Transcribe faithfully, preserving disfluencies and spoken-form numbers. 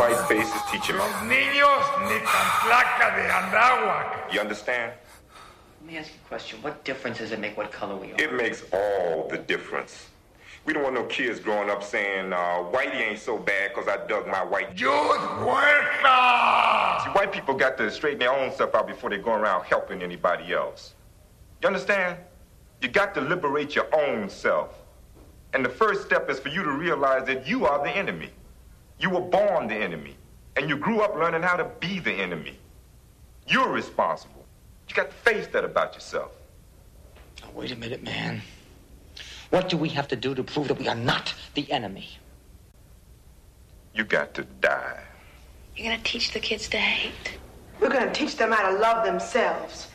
white faces teach him. Los niños ni Tantlaca de Andáhuac. You understand? Let me ask you a question. What difference does it make what color we are? It makes all the difference. We don't want no kids growing up saying, uh, Whitey ain't so bad because I dug my white... Youth Huerta! See, white people got to straighten their own stuff out before they go around helping anybody else. You understand? You got to liberate your own self. And the first step is for you to realize that you are the enemy. You were born the enemy. And you grew up learning how to be the enemy. You're responsible. You got to face that about yourself. Oh, wait a minute, man. What do we have to do to prove that we are not the enemy? You got to die. You're gonna teach the kids to hate. We're gonna teach them how to love themselves.